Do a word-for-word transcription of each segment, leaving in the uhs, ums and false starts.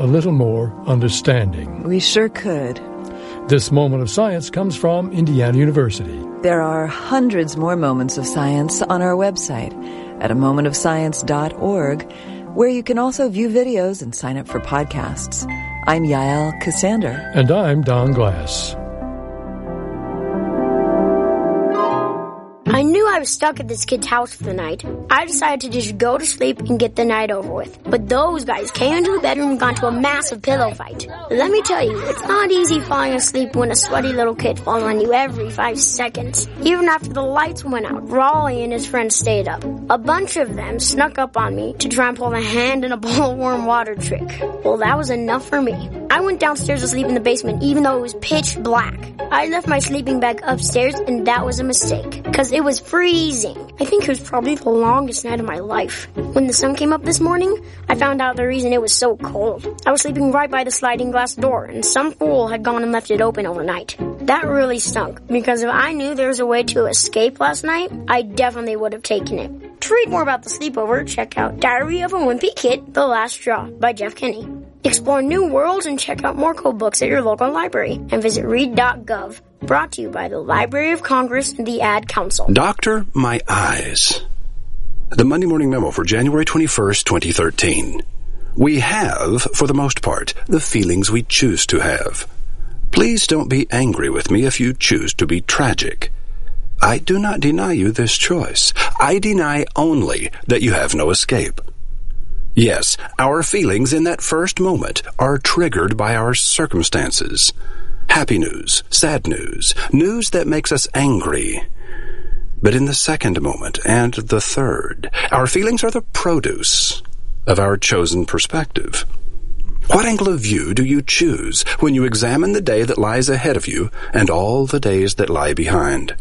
a little more understanding. We sure could. This moment of science comes from Indiana University. There are hundreds more moments of science on our website at a moment of science dot org, where you can also view videos and sign up for podcasts. I'm Yael Cassander. And I'm Don Glass. I knew I was stuck at this kid's house for the night. I decided to just go to sleep and get the night over with. But those guys came into the bedroom and got into a massive pillow fight. Let me tell you, it's not easy falling asleep when a sweaty little kid falls on you every five seconds. Even after the lights went out, Raleigh and his friends stayed up. A bunch of them snuck up on me to try and pull the hand in a bowl of warm water trick. Well, that was enough for me. I went downstairs to sleep in the basement even though it was pitch black. I left my sleeping bag upstairs and that was a mistake, because it was freezing. I think it was probably the longest night of my life. When the sun came up this morning, I found out the reason it was so cold. I was sleeping right by the sliding glass door, and some fool had gone and left it open overnight. That really stunk, because if I knew there was a way to escape last night, I definitely would have taken it. To read more about the sleepover, check out Diary of a Wimpy Kid, The Last Straw by Jeff Kinney. Explore new worlds and check out more cool books at your local library, and visit read dot gov. Brought to you by the Library of Congress and the Ad Council. Doctor, my eyes. The Monday Morning Memo for January twenty-first, twenty thirteen. We have, for the most part, the feelings we choose to have. Please don't be angry with me if you choose to be tragic. I do not deny you this choice. I deny only that you have no escape. Yes, our feelings in that first moment are triggered by our circumstances. Happy news, sad news, news that makes us angry. But in the second moment and the third, our feelings are the produce of our chosen perspective. What angle of view do you choose when you examine the day that lies ahead of you and all the days that lie behind?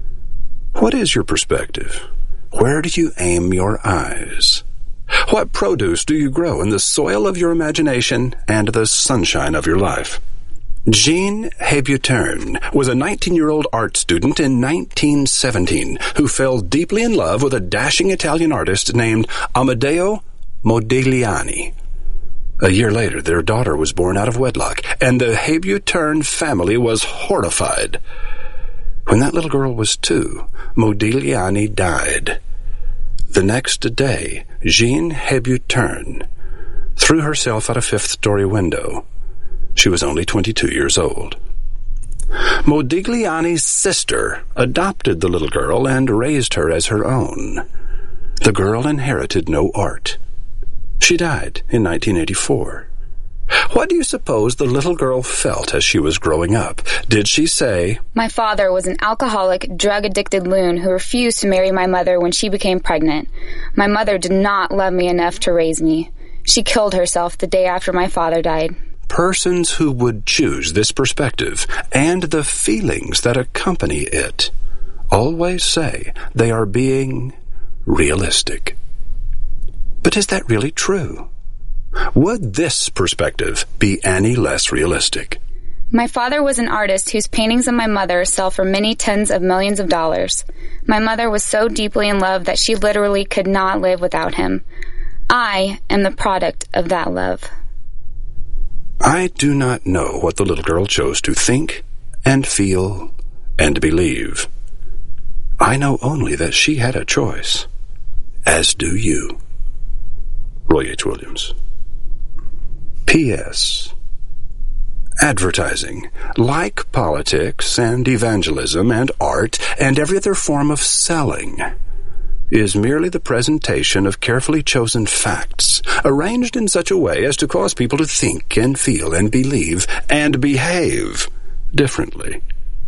What is your perspective? Where do you aim your eyes? What produce do you grow in the soil of your imagination and the sunshine of your life? Jean Hebuterne was a nineteen-year-old art student in nineteen seventeen who fell deeply in love with a dashing Italian artist named Amedeo Modigliani. A year later, their daughter was born out of wedlock, and the Hebuterne family was horrified. When that little girl was two, Modigliani died. The next day, Jean Hebuterne threw herself out a fifth-story window. She was only twenty-two years old. Modigliani's sister adopted the little girl and raised her as her own. The girl inherited no art. She died in nineteen eighty-four. What do you suppose the little girl felt as she was growing up? Did she say, "My father was an alcoholic, drug-addicted loon who refused to marry my mother when she became pregnant. My mother did not love me enough to raise me. She killed herself the day after my father died"? Persons who would choose this perspective and the feelings that accompany it always say they are being realistic. But is that really true? Would this perspective be any less realistic? My father was an artist whose paintings of my mother sell for many tens of millions of dollars. My mother was so deeply in love that she literally could not live without him. I am the product of that love. I do not know what the little girl chose to think and feel and believe. I know only that she had a choice, as do you. Roy H. Williams. P S. Advertising, like politics and evangelism and art and every other form of selling, is merely the presentation of carefully chosen facts, arranged in such a way as to cause people to think and feel and believe and behave differently.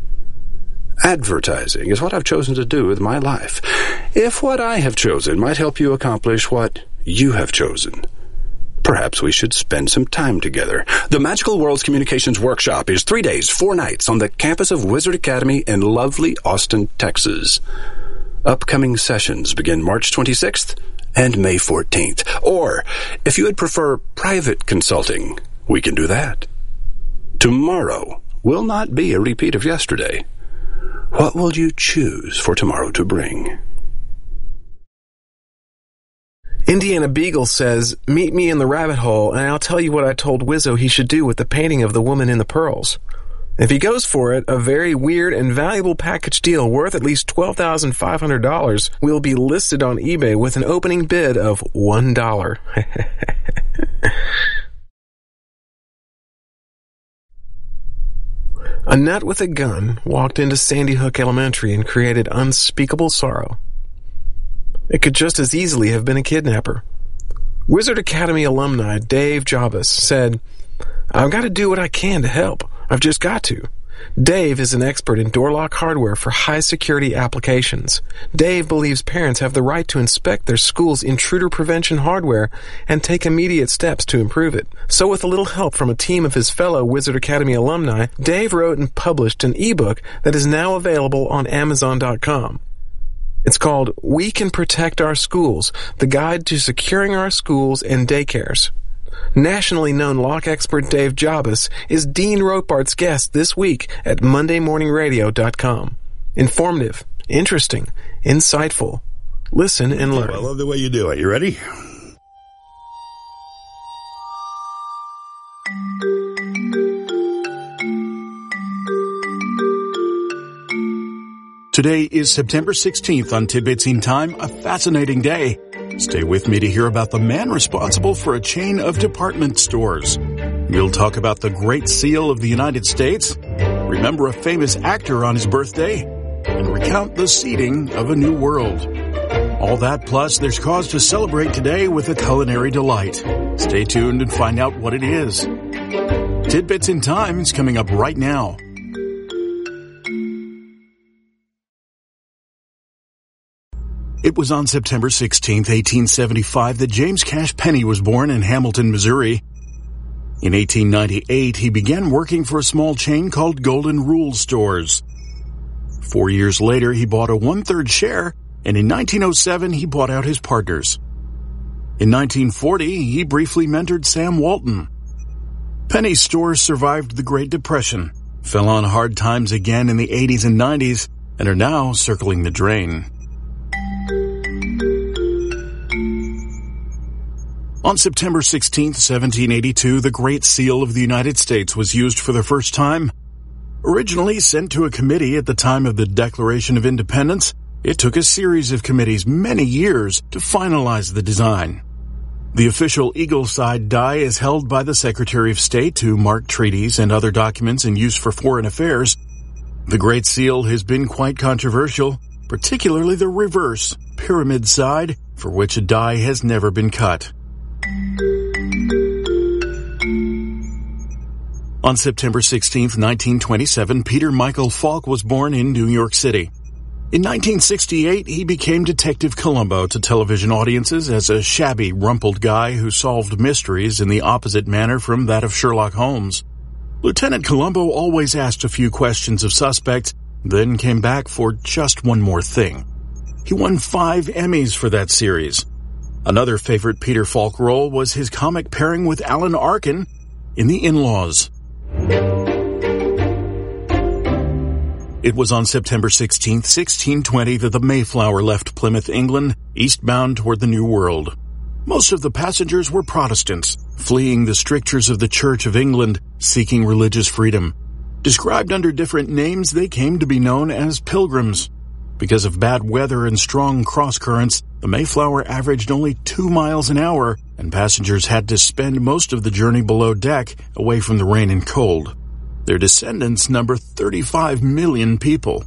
Advertising is what I've chosen to do with my life. If what I have chosen might help you accomplish what you have chosen, perhaps we should spend some time together. The Magical Worlds Communications Workshop is three days, four nights on the campus of Wizard Academy in lovely Austin, Texas. Upcoming sessions begin March twenty-sixth and May fourteenth. Or, if you would prefer private consulting, we can do that. Tomorrow will not be a repeat of yesterday. What will you choose for tomorrow to bring? Indiana Beagle says, meet me in the rabbit hole and I'll tell you what I told Wizzo he should do with the painting of the woman in the pearls. If he goes for it, a very weird and valuable package deal worth at least twelve thousand five hundred dollars will be listed on eBay with an opening bid of one dollar. A nut with a gun walked into Sandy Hook Elementary and created unspeakable sorrow. It could just as easily have been a kidnapper. Wizard Academy alumni Dave Jabas said, I've got to do what I can to help. I've just got to. Dave is an expert in door lock hardware for high-security applications. Dave believes parents have the right to inspect their school's intruder prevention hardware and take immediate steps to improve it. So with a little help from a team of his fellow Wizard Academy alumni, Dave wrote and published an ebook that is now available on Amazon dot com. It's called We Can Protect Our Schools, the Guide to Securing Our Schools and Daycares. Nationally known lock expert Dave Jabas is Dean Rothbart's guest this week at Monday Morning Radio dot com. Informative, interesting, insightful. Listen and learn. I love the way you do it. You ready? Today is September sixteenth on Tidbits in Time, a fascinating day. Stay with me to hear about the man responsible for a chain of department stores. We'll talk about the Great Seal of the United States, remember a famous actor on his birthday, and recount the seeding of a new world. All that plus there's cause to celebrate today with a culinary delight. Stay tuned and find out what it is. Tidbits in Time is coming up right now. It was on September sixteenth, eighteen seventy-five, that James Cash Penney was born in Hamilton, Missouri. In eighteen ninety-eight, he began working for a small chain called Golden Rule Stores. Four years later, he bought a one-third share, and in nineteen oh seven, he bought out his partners. In nineteen forty, he briefly mentored Sam Walton. Penney's stores survived the Great Depression, fell on hard times again in the eighties and nineties, and are now circling the drain. On September sixteenth, seventeen eighty-two, the Great Seal of the United States was used for the first time. Originally sent to a committee at the time of the Declaration of Independence, it took a series of committees many years to finalize the design. The official eagle-side die is held by the Secretary of State to mark treaties and other documents in use for foreign affairs. The Great Seal has been quite controversial, particularly the reverse, pyramid side, for which a die has never been cut. On September sixteenth, nineteen twenty-seven, Peter Michael Falk was born in New York City. In nineteen sixty-eight, he became Detective Columbo to television audiences as a shabby, rumpled guy who solved mysteries in the opposite manner from that of Sherlock Holmes. Lieutenant Columbo always asked a few questions of suspects, then came back for just one more thing. He won five Emmys for that series. Another favorite Peter Falk role was his comic pairing with Alan Arkin in The In-Laws. It was on September sixteenth, sixteen twenty, that the Mayflower left Plymouth, England, eastbound toward the New World. Most of the passengers were Protestants, fleeing the strictures of the Church of England, seeking religious freedom. Described under different names, they came to be known as pilgrims. Because of bad weather and strong cross-currents, the Mayflower averaged only two miles an hour, and passengers had to spend most of the journey below deck, away from the rain and cold. Their descendants number thirty-five million people.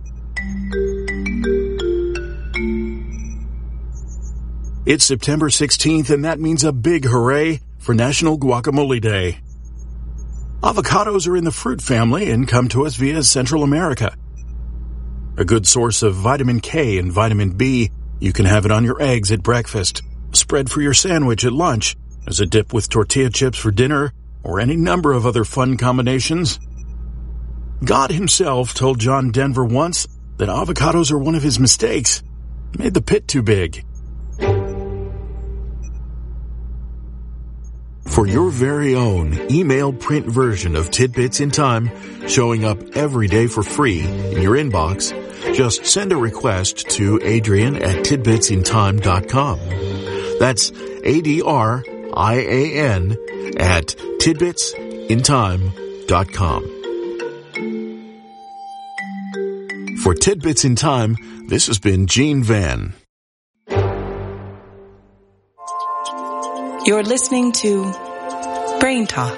It's September sixteenth, and that means a big hooray for National Guacamole Day. Avocados are in the fruit family and come to us via Central America. A good source of vitamin K and vitamin B, you can have it on your eggs at breakfast, a spread for your sandwich at lunch, as a dip with tortilla chips for dinner, or any number of other fun combinations. God himself told John Denver once that avocados are one of his mistakes. He made the pit too big. For your very own email print version of Tidbits in Time, showing up every day for free in your inbox, just send a request to Adrian at tidbits in time dot com. That's A D R I A N at tidbits in time dot com. For Tidbits in Time, this has been Gene Van. You're listening to Brain Talk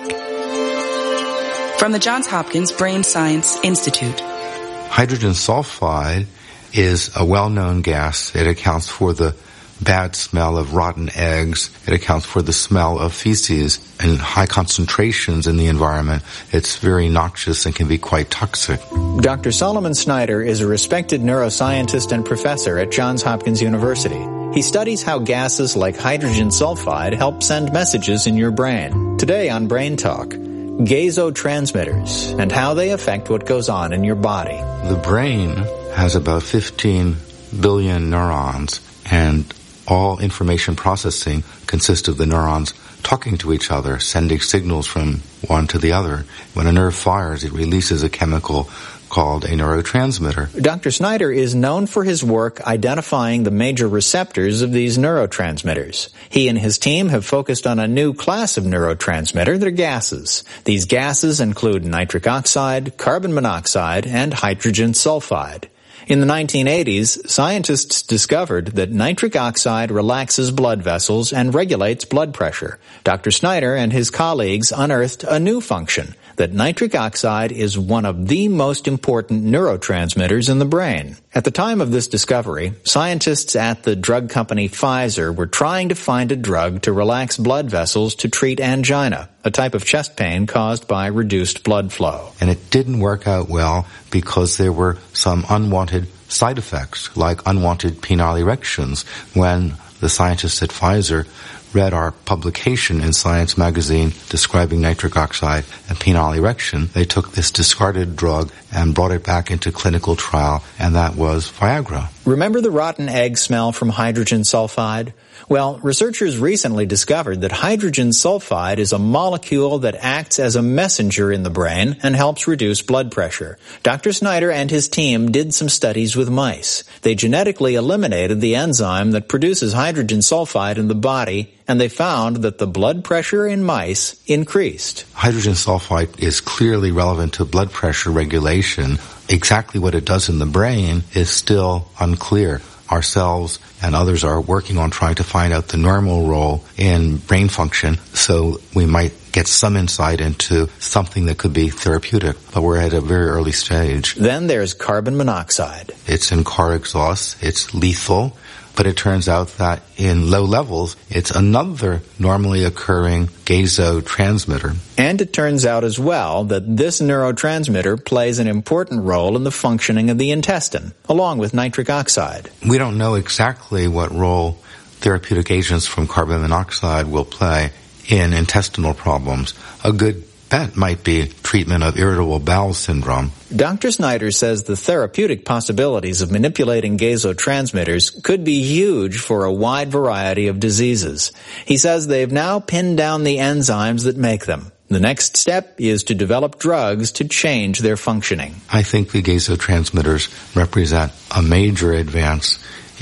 from the Johns Hopkins Brain Science Institute. Hydrogen sulfide is a well-known gas. It accounts for the bad smell of rotten eggs. It accounts for the smell of feces. In high concentrations in the environment, it's very noxious and can be quite toxic. Doctor Solomon Snyder is a respected neuroscientist and professor at Johns Hopkins University. He studies how gases like hydrogen sulfide help send messages in your brain. Today on Brain Talk, gasotransmitters and how they affect what goes on in your body. The brain has about fifteen billion neurons, and all information processing consists of the neurons talking to each other, sending signals from one to the other. When a nerve fires, it releases a chemical called a neurotransmitter. Doctor Snyder is known for his work identifying the major receptors of these neurotransmitters. He and his team have focused on a new class of neurotransmitter. They're gases. These gases include nitric oxide, carbon monoxide, and hydrogen sulfide. In the nineteen eighties, scientists discovered that nitric oxide relaxes blood vessels and regulates blood pressure. Doctor Snyder and his colleagues unearthed a new function, that nitric oxide is one of the most important neurotransmitters in the brain. At the time of this discovery, scientists at the drug company Pfizer were trying to find a drug to relax blood vessels to treat angina, a type of chest pain caused by reduced blood flow. And it didn't work out well because there were some unwanted side effects, like unwanted penile erections. When the scientists at Pfizer read our publication in Science magazine describing nitric oxide and penile erection, they took this discarded drug and brought it back into clinical trial, and that was Viagra. Remember the rotten egg smell from hydrogen sulfide? Well, researchers recently discovered that hydrogen sulfide is a molecule that acts as a messenger in the brain and helps reduce blood pressure. Doctor Snyder and his team did some studies with mice. They genetically eliminated the enzyme that produces hydrogen sulfide in the body, and they found that the blood pressure in mice increased. Hydrogen sulfide is clearly relevant to blood pressure regulation. Exactly what it does in the brain is still unclear. Ourselves and others are working on trying to find out the normal role in brain function, so we might get some insight into something that could be therapeutic, but we're at a very early stage. Then there's carbon monoxide. It's in car exhaust. It's lethal. But it turns out that in low levels, it's another normally occurring gasotransmitter. And it turns out as well that this neurotransmitter plays an important role in the functioning of the intestine, along with nitric oxide. We don't know exactly what role therapeutic agents from carbon monoxide will play in intestinal problems. A good bet might be treatment of irritable bowel syndrome. Doctor Snyder says the therapeutic possibilities of manipulating gasotransmitters could be huge for a wide variety of diseases. He says they've now pinned down the enzymes that make them. The next step is to develop drugs to change their functioning. I think the gasotransmitters represent a major advance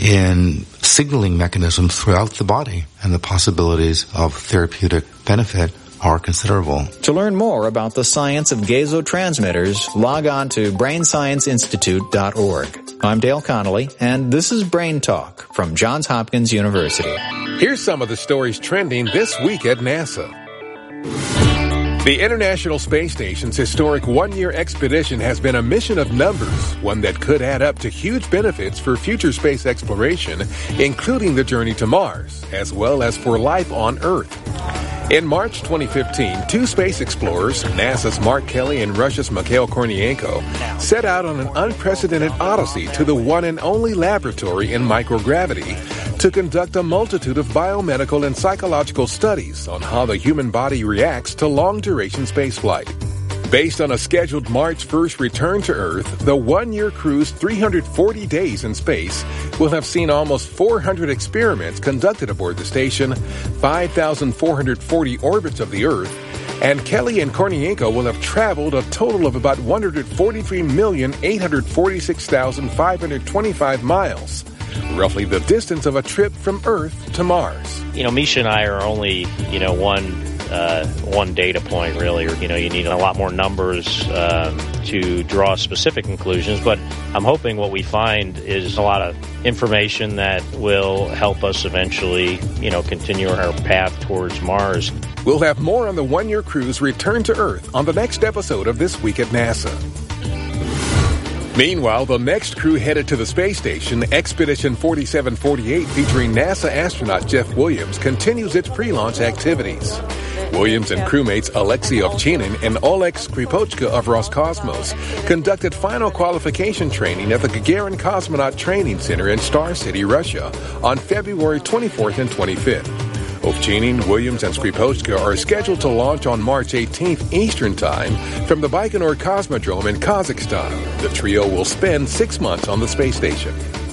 in signaling mechanisms throughout the body, and the possibilities of therapeutic benefit are considerable. To learn more about the science of gasotransmitters, log on to brain science institute dot org. I'm Dale Connolly, and this is Brain Talk from Johns Hopkins University. Here's some of the stories trending this week at NASA. The International Space Station's historic one-year expedition has been a mission of numbers, one that could add up to huge benefits for future space exploration, including the journey to Mars, as well as for life on Earth. In March twenty fifteen, two space explorers, NASA's Mark Kelly and Russia's Mikhail Kornienko, set out on an unprecedented odyssey to the one and only laboratory in microgravity to conduct a multitude of biomedical and psychological studies on how the human body reacts to long-duration spaceflight. Based on a scheduled March first return to Earth, the one-year cruise, three hundred forty days in space, will have seen almost four hundred experiments conducted aboard the station, five thousand four hundred forty orbits of the Earth, and Kelly and Kornienko will have traveled a total of about one hundred forty-three million eight hundred forty-six thousand five hundred twenty-five miles. roughly the distance of a trip from Earth to Mars. You know, Misha and I are only, you know, one uh, one data point, really. You know, you need a lot more numbers um, to draw specific conclusions, but I'm hoping what we find is a lot of information that will help us eventually, you know, continue our path towards Mars. We'll have more on the one-year cruise return to Earth on the next episode of This Week at NASA. Meanwhile, the next crew headed to the space station, Expedition forty-seven forty-eight, featuring NASA astronaut Jeff Williams, continues its pre-launch activities. Williams and crewmates Alexei Ovchinin and Oleg Skripochka of Roscosmos conducted final qualification training at the Gagarin Cosmonaut Training Center in Star City, Russia, on February twenty-fourth and twenty-fifth. Ovchinin, Williams, and Skripochka are scheduled to launch on March eighteenth Eastern Time from the Baikonur Cosmodrome in Kazakhstan. The trio will spend six months on the space station.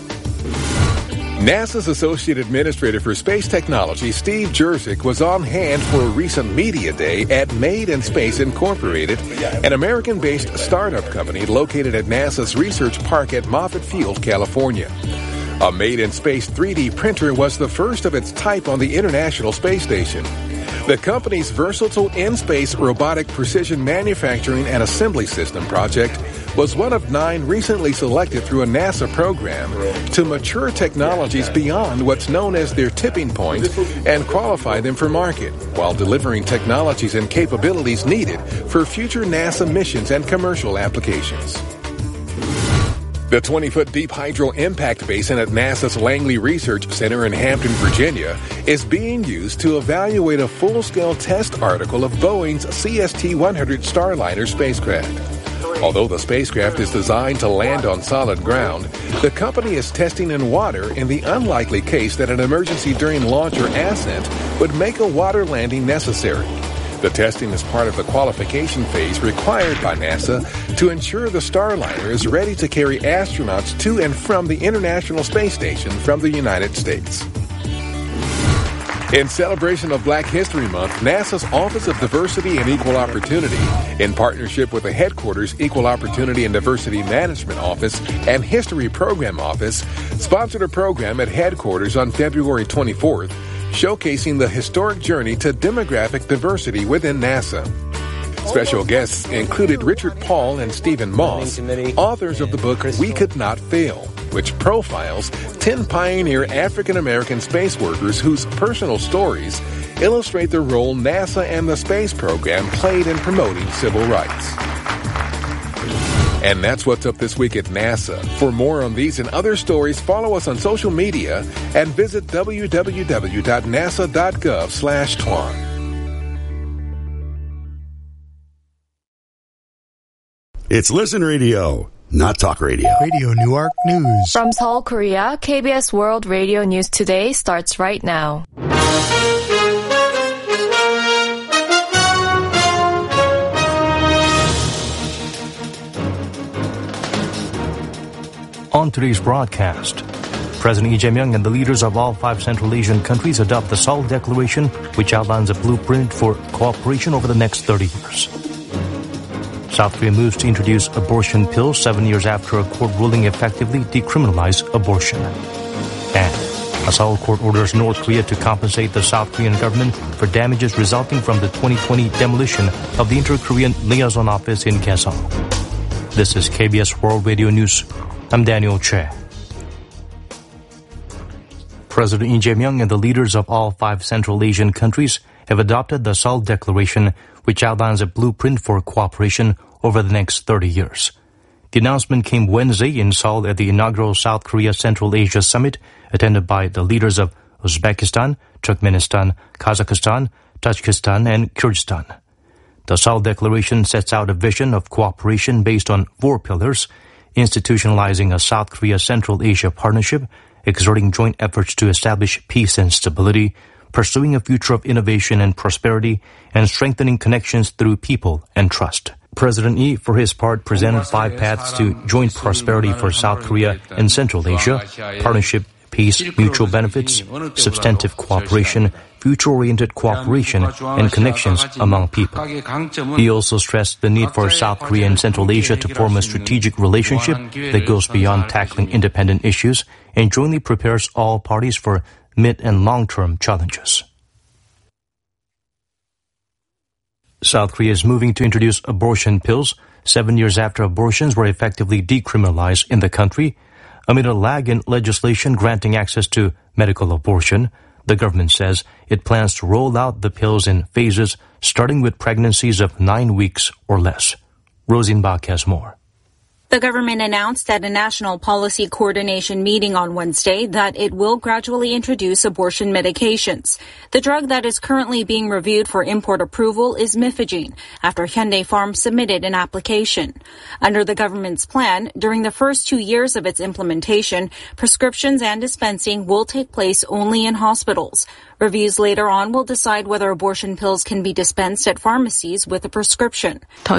NASA's Associate Administrator for Space Technology, Steve Jurczyk, was on hand for a recent media day at Made in Space Incorporated, an American-based startup company located at NASA's Research Park at Moffett Field, California. A Made-in-Space three D printer was the first of its type on the International Space Station. The company's versatile in-space robotic precision manufacturing and assembly system project was one of nine recently selected through a NASA program to mature technologies beyond what's known as their tipping point and qualify them for market, while delivering technologies and capabilities needed for future NASA missions and commercial applications. The twenty-foot deep hydro impact basin at NASA's Langley Research Center in Hampton, Virginia, is being used to evaluate a full-scale test article of Boeing's C S T one hundred Starliner spacecraft. Although the spacecraft is designed to land on solid ground, the company is testing in water in the unlikely case that an emergency during launch or ascent would make a water landing necessary. The testing is part of the qualification phase required by NASA to ensure the Starliner is ready to carry astronauts to and from the International Space Station from the United States. In celebration of Black History Month, NASA's Office of Diversity and Equal Opportunity, in partnership with the Headquarters Equal Opportunity and Diversity Management Office and History Program Office, sponsored a program at Headquarters on February twenty-fourth, showcasing the historic journey to demographic diversity within NASA. Special guests included Richard Paul and Stephen Moss, authors of the book We Could Not Fail, which profiles ten pioneer African-American space workers whose personal stories illustrate the role NASA and the space program played in promoting civil rights. And that's what's up this week at NASA. For more on these and other stories, follow us on social media and visit w w w dot nasa dot gov slash twan. It's Listen Radio, not Talk Radio. Radio Newark News. From Seoul, Korea, K B S World Radio News Today starts right now. On today's broadcast, President Lee Jae-myung and the leaders of all five Central Asian countries adopt the Seoul Declaration, which outlines a blueprint for cooperation over the next thirty years. South Korea moves to introduce abortion pills seven years after a court ruling effectively decriminalized abortion. And a Seoul court orders North Korea to compensate the South Korean government for damages resulting from the twenty twenty demolition of the Inter-Korean Liaison Office in Kaesong. This is K B S World Radio News. I'm Daniel Che. President Lee Jae-myung and the leaders of all five Central Asian countries have adopted the Seoul Declaration, which outlines a blueprint for cooperation over the next thirty years. The announcement came Wednesday in Seoul at the inaugural South Korea Central Asia Summit, attended by the leaders of Uzbekistan, Turkmenistan, Kazakhstan, Tajikistan, and Kyrgyzstan. The Seoul Declaration sets out a vision of cooperation based on four pillars: institutionalizing a South Korea Central Asia partnership, exerting joint efforts to establish peace and stability, pursuing a future of innovation and prosperity, and strengthening connections through people and trust. President Lee, for his part, presented five paths to joint prosperity for South Korea and Central Asia: partnership, pace, mutual benefits, substantive cooperation, future-oriented cooperation, and connections among people. He also stressed the need for South Korea and Central Asia to form a strategic relationship that goes beyond tackling independent issues and jointly prepares all parties for mid- and long-term challenges. South Korea is moving to introduce abortion pills seven years after abortions were effectively decriminalized in the country. Amid a lag in legislation granting access to medical abortion, the government says it plans to roll out the pills in phases, starting with pregnancies of nine weeks or less. Rosenbach has more. The government announced at a national policy coordination meeting on Wednesday that it will gradually introduce abortion medications. The drug that is currently being reviewed for import approval is Mifegyne, after Hyundai Farm submitted an application. Under the government's plan, during the first two years of its implementation, prescriptions and dispensing will take place only in hospitals. Reviews later on will decide whether abortion pills can be dispensed at pharmacies with a prescription.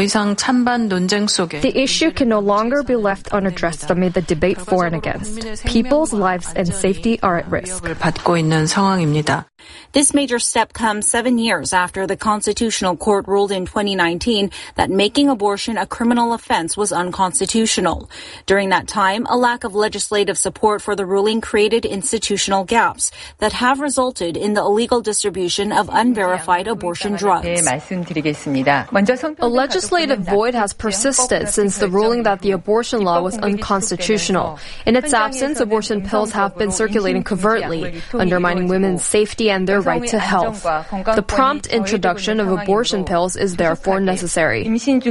The issue can no longer be left unaddressed amid the debate for and against. People's lives and safety are at risk. This major step comes seven years after the Constitutional Court ruled in twenty nineteen that making abortion a criminal offense was unconstitutional. During that time, a lack of legislative support for the ruling created institutional gaps that have resulted in the illegal distribution of unverified abortion drugs. A legislative void has persisted since the ruling that the abortion law was unconstitutional. In its absence, abortion pills have been circulating covertly, undermining women's safety and their right to health. The prompt introduction of abortion pills is therefore necessary.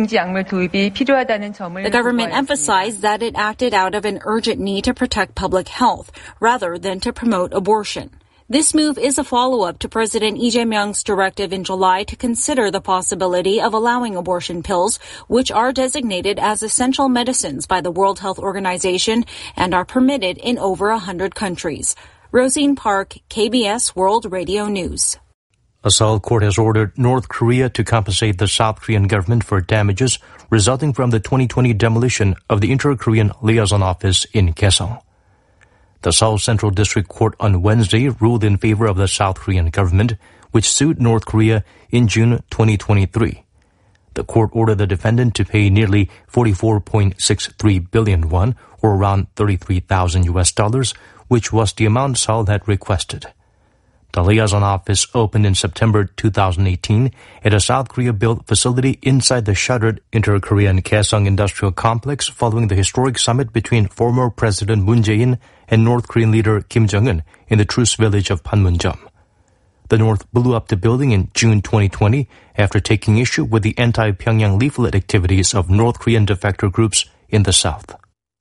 The government emphasized that it acted out of an urgent need to protect public health rather than to promote abortion. This move is a follow-up to President Lee Jae-myung's directive in July to consider the possibility of allowing abortion pills, which are designated as essential medicines by the World Health Organization and are permitted in over one hundred countries. Rosine Park, K B S World Radio News. A Seoul court has ordered North Korea to compensate the South Korean government for damages resulting from the twenty twenty demolition of the Inter-Korean Liaison Office in Kaesong. The Seoul Central District Court on Wednesday ruled in favor of the South Korean government, which sued North Korea in June twenty twenty-three. The court ordered the defendant to pay nearly forty-four point six three billion won, or around thirty-three thousand U S dollars, which was the amount Seoul had requested. The liaison office opened in September two thousand eighteen at a South Korea-built facility inside the shuttered Inter-Korean Kaesong Industrial Complex following the historic summit between former President Moon Jae-in and North Korean leader Kim Jong-un in the truce village of Panmunjom. The North blew up the building in June twenty twenty after taking issue with the anti-Pyongyang leaflet activities of North Korean defector groups in the South.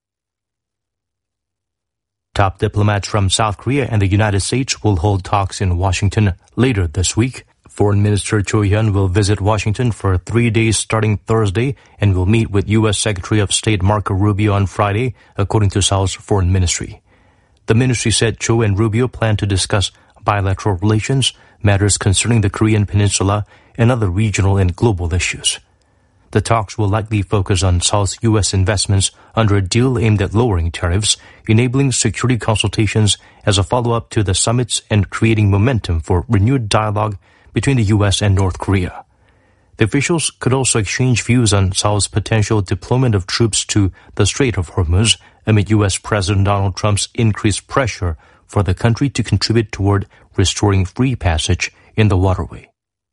Top diplomats from South Korea and the United States will hold talks in Washington later this week. Foreign Minister Cho Hyun will visit Washington for three days starting Thursday and will meet with U S Secretary of State Marco Rubio on Friday, according to Seoul's foreign ministry. The ministry said Cho and Rubio plan to discuss bilateral relations, matters concerning the Korean Peninsula, and other regional and global issues. The talks will likely focus on Seoul's U S investments under a deal aimed at lowering tariffs, enabling security consultations as a follow-up to the summits and creating momentum for renewed dialogue between the U S and North Korea. The officials could also exchange views on Seoul's potential deployment of troops to the Strait of Hormuz amid U S President Donald Trump's increased pressure for the country to contribute toward restoring free passage in the waterway.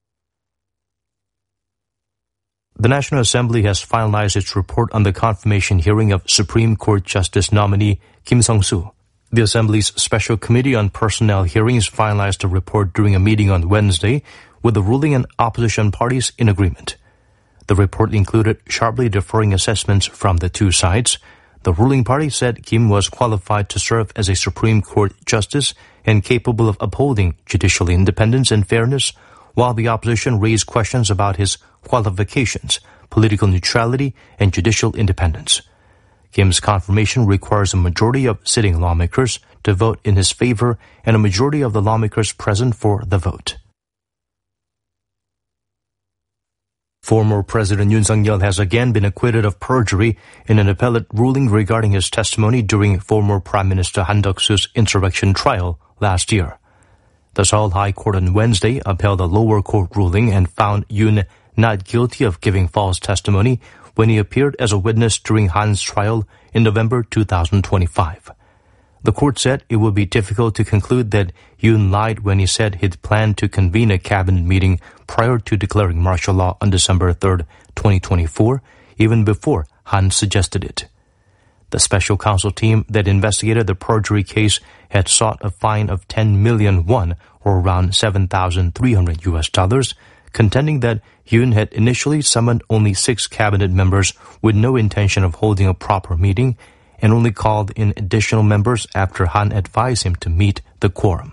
The National Assembly has finalized its report on the confirmation hearing of Supreme Court Justice nominee Kim Sung-soo. The Assembly's Special Committee on Personnel Hearings finalized a report during a meeting on Wednesday, with the ruling and opposition parties in agreement. The report included sharply differing assessments from the two sides. The ruling party said Kim was qualified to serve as a Supreme Court justice and capable of upholding judicial independence and fairness, while the opposition raised questions about his qualifications, political neutrality, and judicial independence. Kim's confirmation requires a majority of sitting lawmakers to vote in his favor and a majority of the lawmakers present for the vote. Former President Yoon Suk-yeol has again been acquitted of perjury in an appellate ruling regarding his testimony during former Prime Minister Han Duck-soo's insurrection trial last year. The Seoul High Court on Wednesday upheld a lower court ruling and found Yoon not guilty of giving false testimony when he appeared as a witness during Han's trial in November two thousand twenty-five. The court said it would be difficult to conclude that Yoon lied when he said he'd planned to convene a cabinet meeting prior to declaring martial law on December third, twenty twenty-four, even before Han suggested it. The special counsel team that investigated the perjury case had sought a fine of ten million won, or around seven thousand three hundred U S dollars, contending that Yoon had initially summoned only six cabinet members with no intention of holding a proper meeting and only called in additional members after Han advised him to meet the quorum.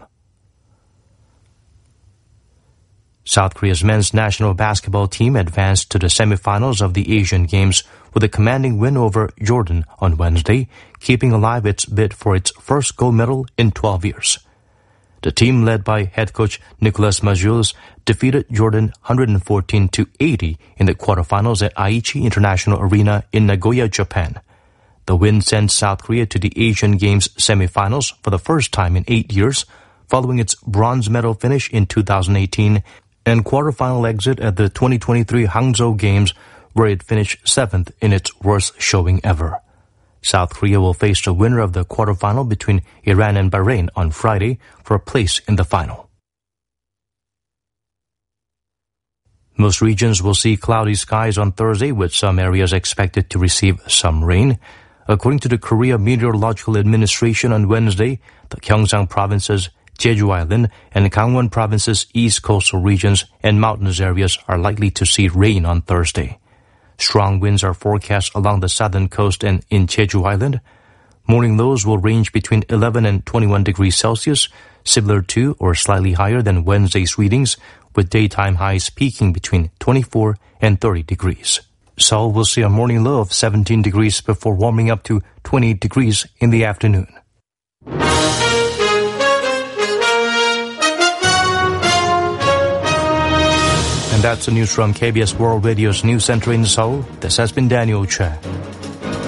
South Korea's men's national basketball team advanced to the semifinals of the Asian Games with a commanding win over Jordan on Wednesday, keeping alive its bid for its first gold medal in twelve years. The team, led by head coach Nicolas Majules, defeated Jordan one fourteen to eighty in the quarterfinals at Aichi International Arena in Nagoya, Japan. The win sent South Korea to the Asian Games semifinals for the first time in eight years, following its bronze medal finish in two thousand eighteen and quarterfinal exit at the twenty twenty-three Hangzhou Games, where it finished seventh in its worst showing ever. South Korea will face the winner of the quarterfinal between Iran and Bahrain on Friday for a place in the final. Most regions will see cloudy skies on Thursday, with some areas expected to receive some rain. According to the Korea Meteorological Administration on Wednesday, the Gyeongsang Province's Jeju Island and Gangwon Province's east coastal regions and mountainous areas are likely to see rain on Thursday. Strong winds are forecast along the southern coast and in Jeju Island. Morning lows will range between eleven and twenty-one degrees Celsius, similar to or slightly higher than Wednesday's readings, with daytime highs peaking between twenty-four and thirty degrees. Seoul will see a morning low of seventeen degrees before warming up to twenty-eight degrees in the afternoon. And that's the news from K B S World Radio's News Center in Seoul. This has been Daniel Che.